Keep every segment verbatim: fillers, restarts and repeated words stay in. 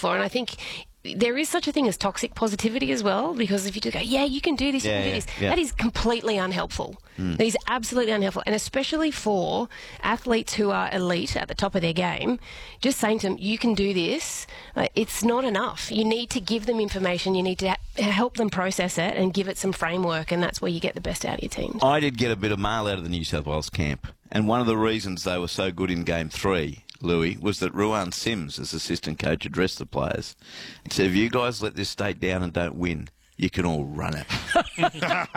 for. And I think there is such a thing as toxic positivity as well, because if you do go, yeah, you can do this, Yeah, you can yeah, do this, yeah. that is completely unhelpful. Mm. That is absolutely unhelpful. And especially for athletes who are elite at the top of their game, just saying to them, you can do this, uh, it's not enough. You need to give them information, you need to ha- help them process it and give it some framework, and that's where you get the best out of your team. I did get a bit of mail out of the New South Wales camp, and one of the reasons they were so good in Game three, Louis, was that Ruan Sims, as assistant coach, addressed the players and said, if you guys let this state down and don't win, you can all run it. No,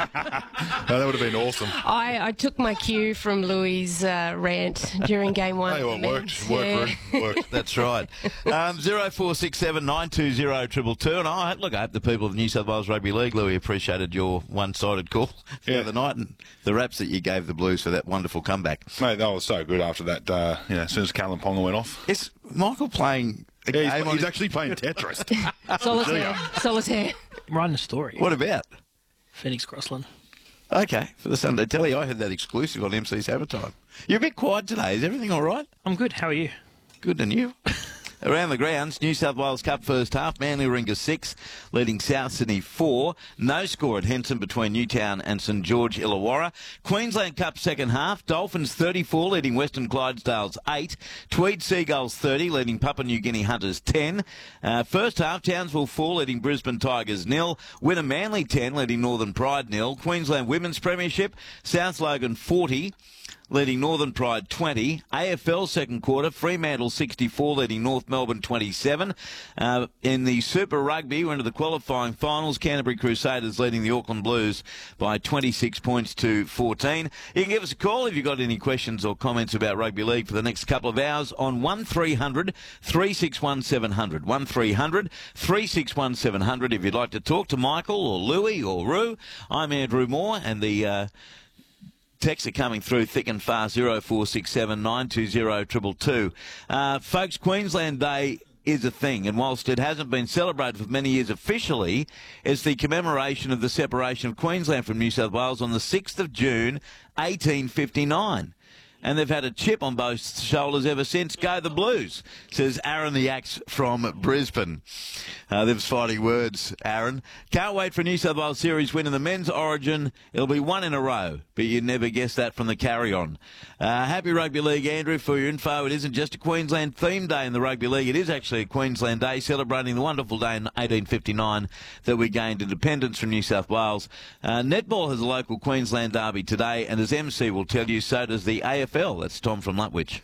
that would have been awesome. I, I took my cue from Louis' uh, rant during game one. Hey, well, it worked. Worked, Yeah. Ruth. Worked. That's right. Um, zero four six seven nine two zero two two. And I look, I hope the people of the New South Wales Rugby League, Louis, appreciated your one-sided call the Yeah. other night and the raps that you gave the Blues for that wonderful comeback. Mate, that was so good after that, uh, you know, as soon as Callum Ponga went off. Is Michael playing a Yeah, game he's, on he's his- actually playing Tetris. Solitaire. Solitaire. Writing a story. What about? Phoenix Crossland. Okay, for the Sunday Telly, I heard that exclusive on M C's Hammer Time. You're a bit quiet today. Is everything all right? I'm good. How are you? Good, and you? Around the grounds, New South Wales Cup first half, Manly Warringah six, leading South Sydney four. No score at Henson between Newtown and St George Illawarra. Queensland Cup second half, Dolphins thirty-four, leading Western Clydesdales eight. Tweed Seagulls thirty, leading Papua New Guinea Hunters ten. Uh, first half, Townsville four, leading Brisbane Tigers nil. Winner Manly ten, leading Northern Pride nil. Queensland Women's Premiership, South Logan forty. Leading Northern Pride twenty. A F L second quarter, Fremantle sixty-four, leading North Melbourne twenty-seven. Uh, in the Super Rugby, we're into the qualifying finals. Canterbury Crusaders leading the Auckland Blues by twenty-six points to fourteen. You can give us a call if you've got any questions or comments about rugby league for the next couple of hours on one three hundred three six one seven hundred. one three hundred three six one seven hundred if you'd like to talk to Michael or Louis or Roo. I'm Andrew Moore, and the... Uh, Texts are coming through thick and fast, zero four six seven nine two zero two two two. Uh, folks, Queensland Day is a thing, and whilst it hasn't been celebrated for many years officially, it's the commemoration of the separation of Queensland from New South Wales on the sixth of June, eighteen fifty-nine. And they've had a chip on both shoulders ever since. Go the Blues, says Aaron the Axe from Brisbane. Uh, them's fighting words, Aaron. Can't wait for a New South Wales Series win in the men's origin. It'll be one in a row, but you'd never guess that from the carry-on. Uh, happy Rugby League, Andrew, for your info. It isn't just a Queensland theme day in the Rugby League. It is actually a Queensland Day, celebrating the wonderful day in eighteen fifty-nine that we gained independence from New South Wales. Uh, netball has a local Queensland derby today, and as M C will tell you, so does the A F L. That's Tom from Lutwich.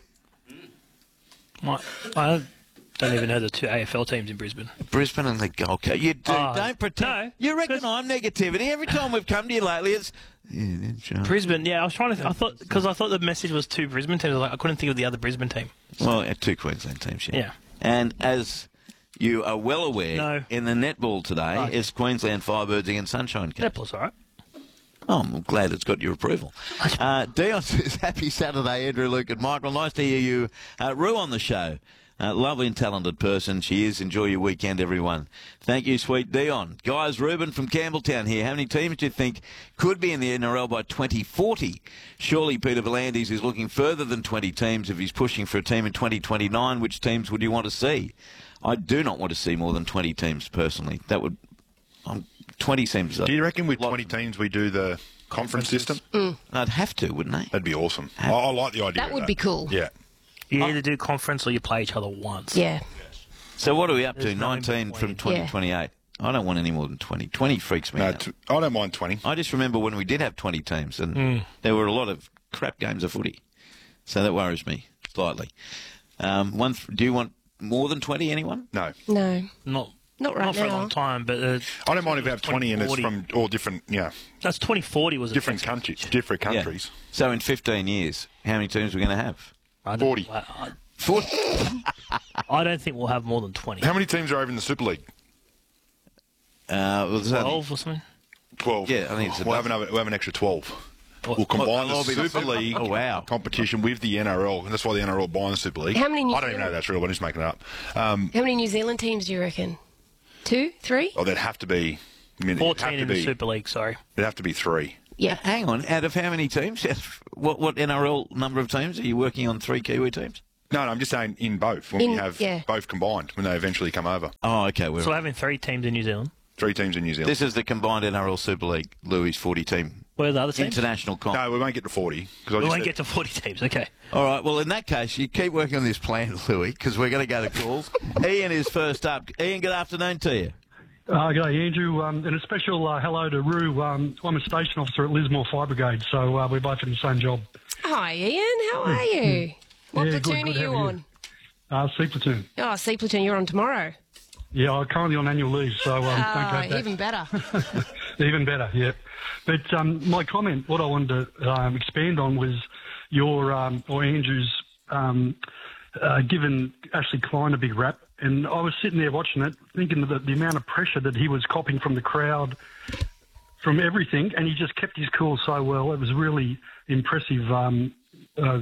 My, I don't even know the two A F L teams in Brisbane. Brisbane and the Gold Coast. You do, Oh, don't pretend. no, you reckon 'cause- I'm negativity? Every time we've come to you lately, it's... Yeah, that's right. Brisbane, yeah, I was trying to. Th- I thought because I thought the message was two Brisbane teams. I, was like, I couldn't think of the other Brisbane team. Well, uh, two Queensland teams, yeah. Yeah. And as you are well aware, No. in the netball today, Right. it's Queensland Firebirds against Sunshine Coast. Netball's all right. Oh, I'm glad it's got your approval. Uh, Dion says, happy Saturday, Andrew, Luke and Michael. Nice to hear you. Uh, Rue on the show. Uh, lovely and talented person she is. Enjoy your weekend, everyone. Thank you, sweet Dion. Guys, Ruben from Campbelltown here. How many teams do you think could be in the N R L by twenty forty? Surely Peter V'landys is looking further than twenty teams if he's pushing for a team in twenty twenty-nine. Which teams would you want to see? I do not want to see more than twenty teams, personally. That would... Um, twenty seems... Do you reckon with lot- twenty teams we do the conference system? I'd have to, wouldn't they? That'd be awesome. I, I like the idea That of would be cool. Yeah. You either do conference or you play each other once. Yeah. So what are we up to? There's no in nineteen from between. twenty twenty-eight. I don't want any more than twenty. twenty freaks me No, out. t- I don't mind twenty. I just remember when we did have twenty teams and there were a lot of crap games of footy. So that worries me slightly. Um, one. Th- do you want more than twenty, anyone? No. No. Not Not right not for a now. long time, but uh, I don't mind if we have twenty and it's twenty forty. from all different, yeah, That's twenty forty was a different text countries. message. Different Yeah. countries. So in fifteen years, how many teams are we going to have? I don't- forty. I, I, forty. I don't think we'll have more than twenty. How many teams are over in the Super League? Uh, well, there's only- Twelve or something. Twelve. Yeah, I think it's a we'll have, dozen. another, we'll have an extra twelve. What- We'll combine what- the oh, Super because- League Oh, wow. competition with the N R L, and that's why the N R L buying the Super League. How many New I don't even know Zealand- if that's real, but I'm just making it up. Um, How many New Zealand teams do you reckon? Two? Three? oh, there'd have to be. I mean, it'd have Fourteen to in the be. Super League. Sorry. It'd have to be three. Yeah. Hang on. Out of how many teams? What what N R L number of teams are you working on? Three Kiwi teams? No, no, I'm just saying in both, when In- we have yeah. both combined, when they eventually come over. Oh, okay. We're So we're having three teams in New Zealand. Three teams in New Zealand. This is the combined N R L Super League, Louis' forty team Where are the other teams? international comp. No, we won't get to forty. Cause I We just won't said- get to forty teams. Okay. All right, well, in that case, you keep working on this plan, Louis, because we're going to go to calls. Ian is first up. Ian, good afternoon to you. Uh, g'day, Andrew, um, and a special uh, hello to Roo. Um, I'm a station officer at Lismore Fire Brigade, so uh, we're both in the same job. Hi, Ian. How are you? What Yeah, good, platoon good. are you How are you? on? Uh, C platoon. Oh, C platoon. You're on tomorrow. Yeah, I'm currently on annual leave, so um, Ah, don't go back. even better. Even better, yeah. But um, my comment, what I wanted to um, expand on was your um, or Andrew's um, uh, given Ashley Klein a big rap, and I was sitting there watching it, thinking of the, the amount of pressure that he was copping from the crowd, from everything, and he just kept his cool so well. It was really impressive. Um, uh,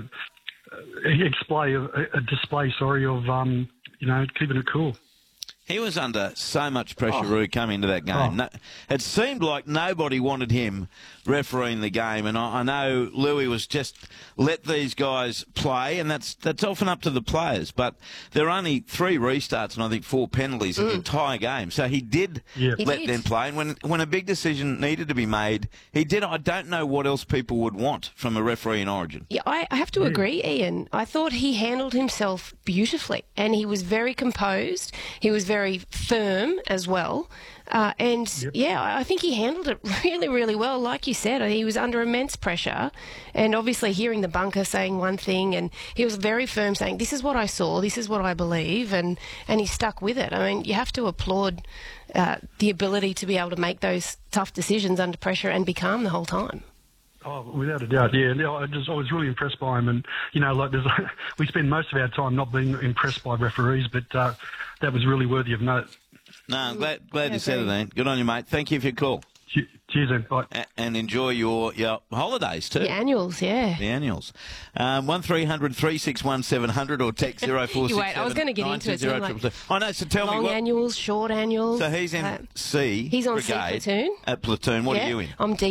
a display of a display, sorry, of um, you know, keeping it cool. He was under so much pressure, Roo, coming into that game. Oh. No, it seemed like nobody wanted him refereeing the game, and I, I know Louis was just let these guys play, and that's that's often up to the players. But there are only three restarts and I think four penalties in the entire game, so he did Yeah. He let did. them play. And when when a big decision needed to be made, he did. I don't know what else people would want from a referee in Origin. Yeah, I, I have to agree, Ian. I thought he handled himself beautifully, and he was very composed. He was very firm as well. Uh, and, yeah, I I think he handled it really, really well. Like you said, he was under immense pressure, and obviously hearing the bunker saying one thing, and he was very firm saying, this is what I saw, this is what I believe, and, and he stuck with it. I mean, you have to applaud uh, the ability to be able to make those tough decisions under pressure and be calm the whole time. Oh, without a doubt, yeah. No, I just I was really impressed by him, and you know, like there's, we spend most of our time not being impressed by referees, but uh, that was really worthy of note. No, I'm glad, glad Yeah, you said it, very- Ian. Good on you, mate. Thank you for your call. Che- Cheers, then. Bye. A- and enjoy your, your holidays too. The annuals, yeah. The annuals. Um, one three hundred three six one seven hundred or text zero four You six wait, I was seven gonna get nine into two it, zero so I'm triple two. I know, so tell me Long what. annuals, short annuals. So he's in uh, C he's on C Brigade platoon. at platoon. What yeah. are you in? I'm D